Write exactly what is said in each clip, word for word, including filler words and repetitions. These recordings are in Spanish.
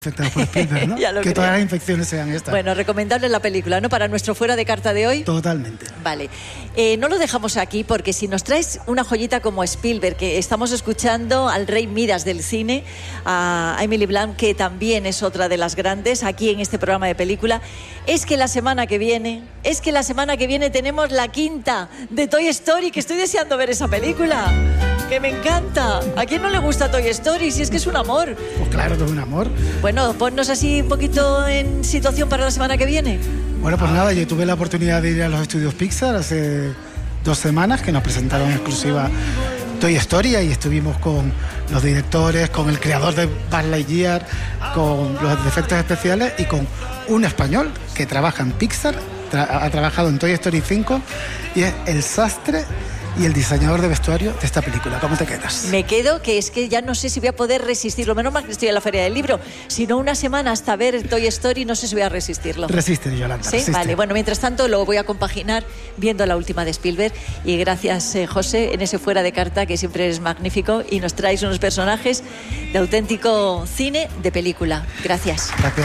Afectados por Spielberg, ¿no? Ya lo que creo. todas las infecciones sean estas. Bueno, recomendable la película, ¿no? Para nuestro fuera de carta de hoy. Totalmente. Vale. Eh, no lo dejamos aquí porque si nos traes una joyita como Spielberg, que estamos escuchando al rey Midas del cine, a Emily Blunt, que también es otra de las grandes aquí en este programa de película, es que la semana que viene, es que la semana que viene tenemos la quinta de Toy Story, que estoy deseando ver esa película, que me encanta. ¿A quién no le gusta Toy Story? Si es que es un amor. Pues claro que es un amor. Bueno, ponnos así un poquito en situación para la semana que viene. Bueno, pues nada, yo tuve la oportunidad de ir a los estudios Pixar hace dos semanas que nos presentaron en exclusiva Toy Story y estuvimos con los directores, con el creador de Buzz Lightyear, con los efectos especiales y con un español que trabaja en Pixar, tra- ha trabajado en Toy Story cinco y es el sastre y el diseñador de vestuario de esta película. ¿Cómo te quedas? Me quedo, que es que ya no sé si voy a poder resistirlo. Menos mal que estoy en la Feria del Libro. Si no, una semana hasta ver Toy Story, no sé si voy a resistirlo. Resiste, Yolanda. ¿Sí? Resiste. Vale, bueno, mientras tanto lo voy a compaginar viendo la última de Spielberg. Y gracias, eh, José, en ese fuera de carta que siempre es magnífico y nos traes unos personajes de auténtico cine de película. Gracias. Gracias.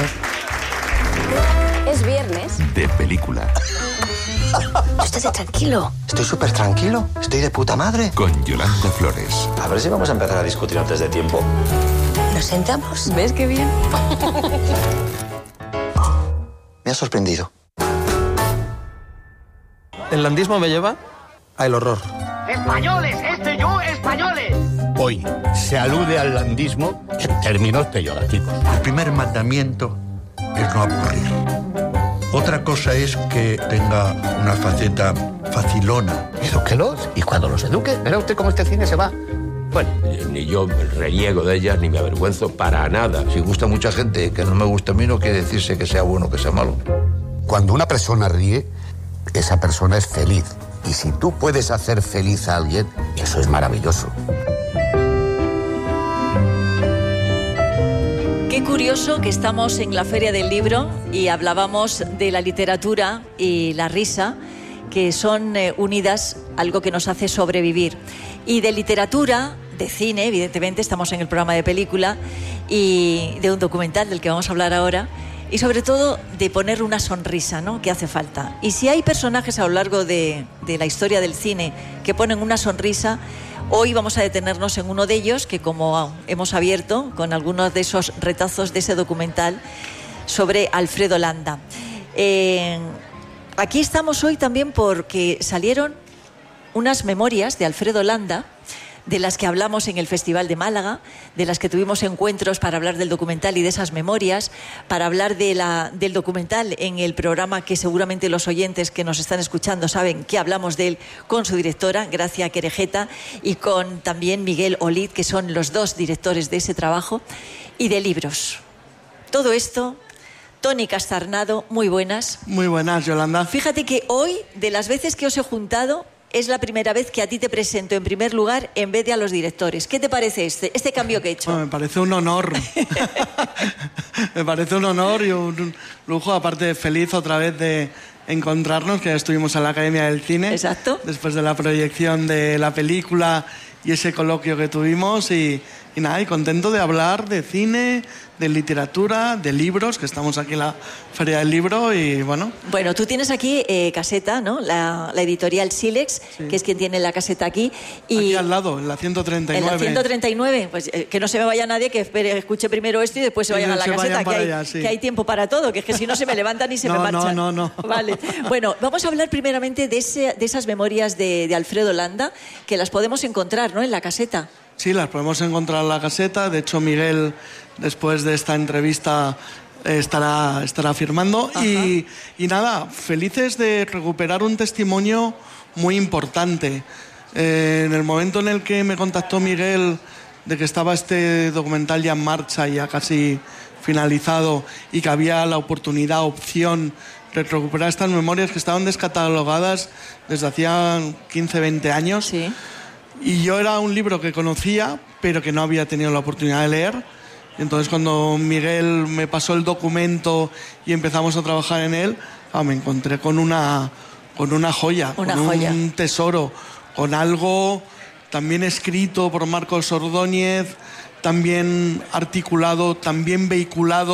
Es viernes. De película. Estate tranquilo. Estoy súper tranquilo, estoy de puta madre. Con Yolanda Flores. A ver si vamos a empezar a discutir antes de tiempo. ¿Nos sentamos? ¿Ves qué bien? Me ha sorprendido. El landismo me lleva al horror. ¡Españoles! ¡Este yo, españoles! Hoy se alude al landismo en términos peyorativos. El primer mandamiento es no aburrir. Otra cosa es que tenga una faceta facilona. Edúquelos y cuando los eduque, verá usted cómo este cine se va. Bueno, ni yo reniego de ellas ni me avergüenzo para nada. Si gusta mucha gente que no me gusta a mí, no quiere decirse que sea bueno o que sea malo. Cuando una persona ríe, esa persona es feliz. Y si tú puedes hacer feliz a alguien, eso es maravilloso. Qué curioso que estamos en la Feria del Libro y hablábamos de la literatura y la risa, que son eh, unidas, algo que nos hace sobrevivir. Y de literatura, de cine, evidentemente, estamos en el programa de película, y de un documental del que vamos a hablar ahora, y sobre todo de poner una sonrisa, ¿no?, que hace falta. Y si hay personajes a lo largo de, de la historia del cine que ponen una sonrisa, hoy vamos a detenernos en uno de ellos, que como hemos abierto con algunos de esos retazos de ese documental sobre Alfredo Landa. Eh, aquí estamos hoy también porque salieron unas memorias de Alfredo Landa, de las que hablamos en el Festival de Málaga, de las que tuvimos encuentros para hablar del documental y de esas memorias, para hablar de la, del documental en el programa que seguramente los oyentes que nos están escuchando saben que hablamos de él con su directora, Gracia Querejeta, y con también Miguel Olid, que son los dos directores de ese trabajo, y de libros. Todo esto, Toni Castarnado, muy buenas. Muy buenas, Yolanda. Fíjate que hoy, de las veces que os he juntado, es la primera vez que a ti te presento en primer lugar en vez de a los directores. ¿Qué te parece este, este cambio que he hecho? Bueno, me parece un honor. Me parece un honor y un lujo, aparte feliz otra vez de encontrarnos, que estuvimos en la Academia del Cine. Exacto. Después de la proyección de la película y ese coloquio que tuvimos y, y nada, y contento de hablar de cine, de literatura, de libros, que estamos aquí en la Feria del Libro y bueno. Bueno, tú tienes aquí eh, Caseta, ¿no? La, la editorial Silex, sí, que es quien tiene la caseta aquí. Y aquí al lado, en la ciento treinta y nueve. En la ciento treinta y nueve, pues eh, que no se me vaya nadie, que espere, escuche primero esto y después se vayan a la se caseta, que hay, allá, sí. que hay tiempo para todo, que es que si no se me levantan y se no, me marchan. No, no, no. Vale. Bueno, vamos a hablar primeramente de, ese, de esas memorias de, de Alfredo Landa, que las podemos encontrar, ¿no?, en la caseta. Sí, las podemos encontrar en la caseta. De hecho, Miguel, después de esta entrevista, eh, estará, estará firmando. Y, y nada, felices de recuperar un testimonio muy importante. Eh, en el momento en el que me contactó Miguel de que estaba este documental ya en marcha, ya casi finalizado, y que había la oportunidad, opción de recuperar estas memorias que estaban descatalogadas desde hacía quince, veinte años. Sí. Y yo era un libro que conocía, pero que no había tenido la oportunidad de leer. Entonces, cuando Miguel me pasó el documento y empezamos a trabajar en él, ah, me encontré con una, con una joya, una con joya. un tesoro, con algo también escrito por Marcos Ordóñez, tan bien articulado, tan bien vehiculado.